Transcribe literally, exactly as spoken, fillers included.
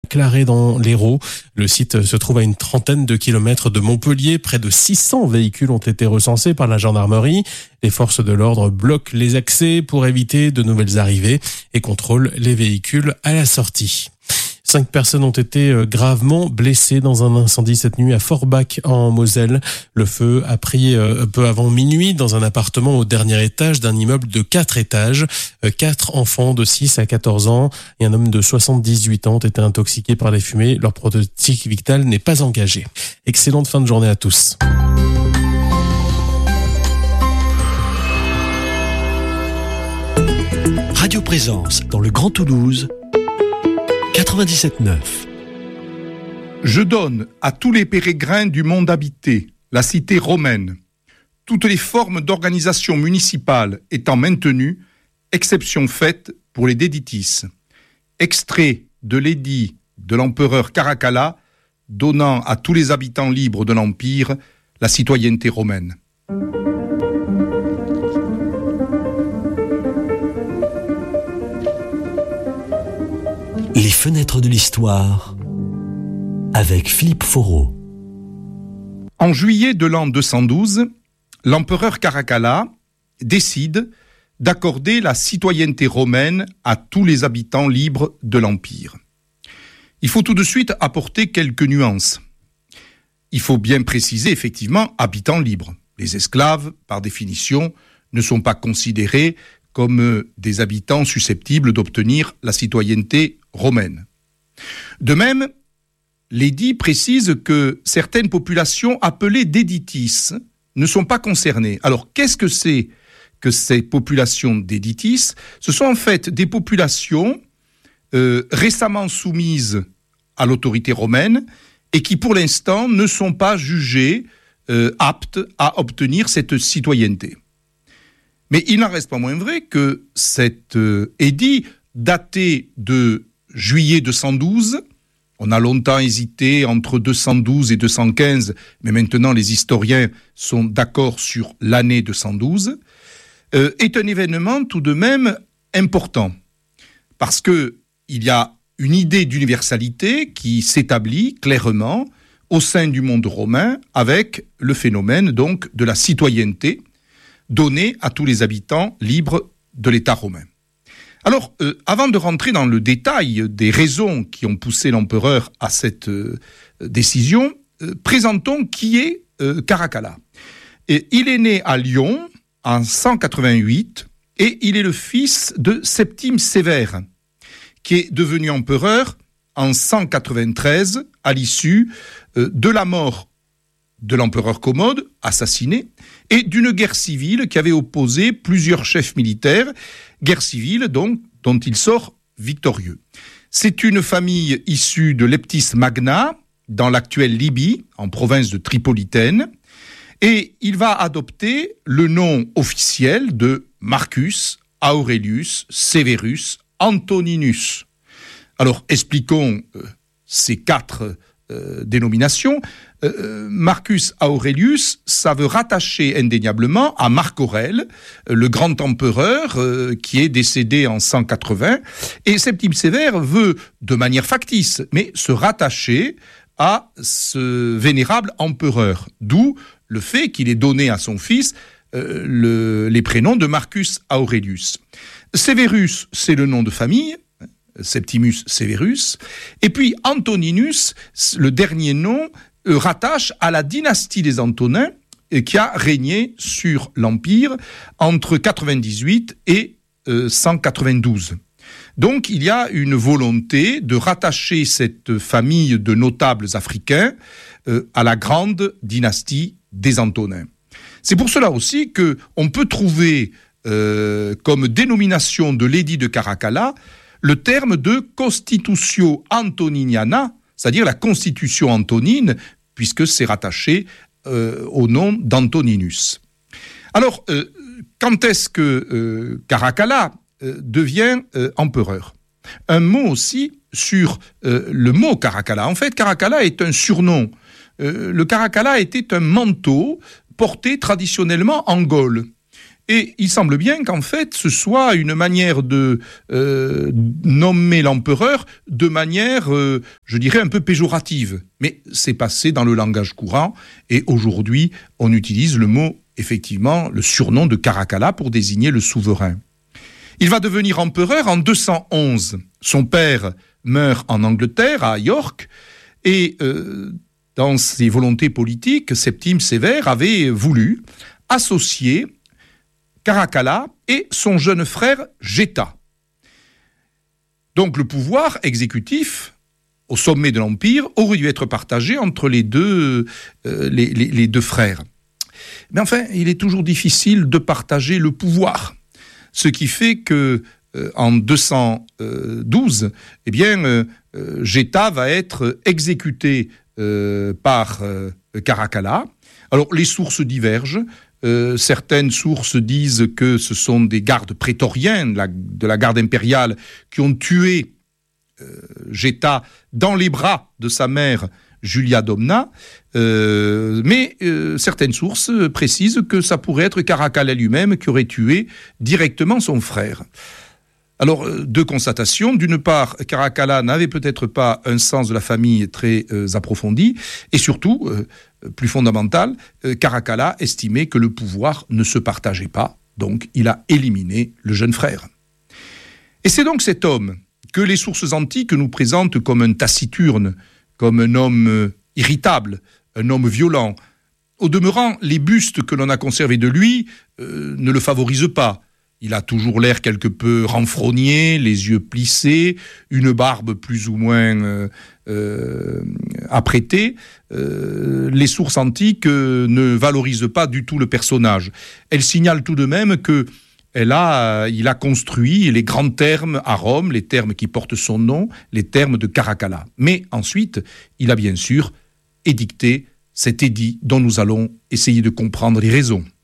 Claré dans l'Hérault. Le site se trouve à une trentaine de kilomètres de Montpellier. Près de six cents véhicules ont été recensés par la gendarmerie. Les forces de l'ordre bloquent les accès pour éviter de nouvelles arrivées et contrôlent les véhicules à la sortie. Cinq personnes ont été gravement blessées dans un incendie cette nuit à Forbach en Moselle. Le feu a pris peu avant minuit dans un appartement au dernier étage d'un immeuble de quatre étages. Quatre enfants de six à quatorze ans et un homme de soixante-dix-huit ans ont été intoxiqués par les fumées. Leur pronostic vital n'est pas engagé. Excellente fin de journée à tous. Radio Présence dans le Grand Toulouse. quatre-vingt-dix-sept neuf. Je donne à tous les pérégrins du monde habité, la cité romaine, toutes les formes d'organisation municipale étant maintenues, exception faite pour les déditis. Extrait de l'édit de l'empereur Caracalla, donnant à tous les habitants libres de l'Empire la citoyenneté romaine. Les fenêtres de l'histoire avec Philippe Foreau. En juillet de l'an deux cent douze, l'empereur Caracalla décide d'accorder la citoyenneté romaine à tous les habitants libres de l'Empire. Il faut tout de suite apporter quelques nuances. Il faut bien préciser effectivement habitants libres. Les esclaves, par définition, ne sont pas considérés comme des habitants susceptibles d'obtenir la citoyenneté romaine. De même, l'édit précise que certaines populations appelées déditis ne sont pas concernées. Alors, qu'est-ce que c'est que ces populations déditis ? Ce sont en fait des populations euh, récemment soumises à l'autorité romaine et qui, pour l'instant, ne sont pas jugées euh, aptes à obtenir cette citoyenneté. Mais il n'en reste pas moins vrai que cet euh, édit daté de juillet deux cent douze, on a longtemps hésité entre deux cent douze et deux cent quinze, mais maintenant les historiens sont d'accord sur l'année deux cent douze, euh, est un événement tout de même important, parce que il y a une idée d'universalité qui s'établit clairement au sein du monde romain avec le phénomène donc de la citoyenneté donnée à tous les habitants libres de l'État romain. Alors, euh, avant de rentrer dans le détail des raisons qui ont poussé l'empereur à cette euh, décision, euh, présentons qui est euh, Caracalla. Et il est né à Lyon en cent quatre-vingt-huit et il est le fils de Septime Sévère, qui est devenu empereur en cent quatre-vingt-treize à l'issue euh, de la mort de l'empereur Commode, assassiné, et d'une guerre civile qui avait opposé plusieurs chefs militaires, guerre civile donc dont il sort victorieux. C'est une famille issue de Leptis Magna, dans l'actuelle Libye, en province de Tripolitaine, et il va adopter le nom officiel de Marcus Aurelius Severus Antoninus. Alors expliquons euh, ces quatre euh, dénominations. Euh, Marcus Aurelius, ça veut rattacher indéniablement à Marc Aurèle, euh, le grand empereur euh, qui est décédé en cent quatre-vingts, et Septime Sévère veut, de manière factice, mais se rattacher à ce vénérable empereur, d'où le fait qu'il ait donné à son fils euh, le, les prénoms de Marcus Aurelius. Severus, c'est le nom de famille, Septimus Severus, et puis Antoninus, le dernier nom, euh, rattache à la dynastie des Antonins euh, qui a régné sur l'Empire entre quatre-vingt-dix-huit et euh, cent quatre-vingt-douze. Donc il y a une volonté de rattacher cette famille de notables africains euh, à la grande dynastie des Antonins. C'est pour cela aussi qu'on peut trouver euh, comme dénomination de l'édit de Caracalla le terme de Constitutio Antoniniana, c'est-à-dire la constitution antonine, puisque c'est rattaché euh, au nom d'Antoninus. Alors, euh, quand est-ce que euh, Caracalla euh, devient euh, empereur ? Un mot aussi sur euh, le mot Caracalla. En fait, Caracalla est un surnom. Euh, le Caracalla était un manteau porté traditionnellement en Gaule. Et il semble bien qu'en fait, ce soit une manière de euh, nommer l'empereur de manière, euh, je dirais, un peu péjorative. Mais c'est passé dans le langage courant, et aujourd'hui, on utilise le mot, effectivement, le surnom de Caracalla pour désigner le souverain. Il va devenir empereur en deux cent onze. Son père meurt en Angleterre, à York, et euh, dans ses volontés politiques, Septime Sévère avait voulu associer Caracalla et son jeune frère Geta. Donc le pouvoir exécutif au sommet de l'Empire aurait dû être partagé entre les deux, euh, les, les, les deux frères. Mais enfin, il est toujours difficile de partager le pouvoir. Ce qui fait que euh, en deux cent douze, eh bien, euh, Geta va être exécuté euh, par euh, Caracalla. Alors les sources divergent. Euh, certaines sources disent que ce sont des gardes prétoriens de la, de la garde impériale qui ont tué euh, Geta dans les bras de sa mère Julia Domna, euh, mais euh, certaines sources précisent que ça pourrait être Caracalla lui-même qui aurait tué directement son frère. Alors, deux constatations. D'une part, Caracalla n'avait peut-être pas un sens de la famille très euh, approfondi, et surtout, euh, plus fondamental, euh, Caracalla estimait que le pouvoir ne se partageait pas, donc il a éliminé le jeune frère. Et c'est donc cet homme que les sources antiques nous présentent comme un taciturne, comme un homme euh, irritable, un homme violent. Au demeurant, les bustes que l'on a conservés de lui euh, ne le favorisent pas. Il a toujours l'air quelque peu renfrogné, les yeux plissés, une barbe plus ou moins euh, euh, apprêtée. Euh, les sources antiques euh, ne valorisent pas du tout le personnage. Elles signalent tout de même que elle a, il a construit les grands termes à Rome, les termes qui portent son nom, les termes de Caracalla. Mais ensuite, il a bien sûr édicté cet édit dont nous allons essayer de comprendre les raisons.